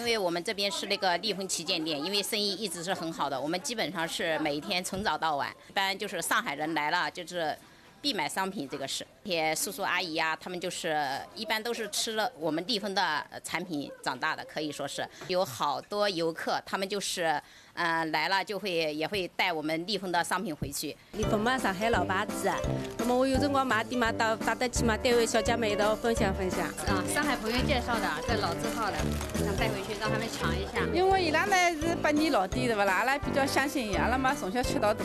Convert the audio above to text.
为我们这边是那个利丰旗舰店，因为生意一直是很好的，我们基本上是每天从早到晚。一般就是上海人来了，就是必买商品，这个是。这些叔叔阿姨呀，他们就是一般都是吃了我们利丰的产品长大的，可以说是有好多游客，他们就是来了也会带我们利丰的商品回去。 利丰嘛，上海老牌子，那么我有辰光买点嘛，到得起嘛，单位小姐妹一道分享分享。 上海朋友介绍的，这老字号的，想带回去让他们尝一下。 因为伊拉呢是8年老店，对不啦？阿拉比较相信伊，阿拉嘛从小吃到大。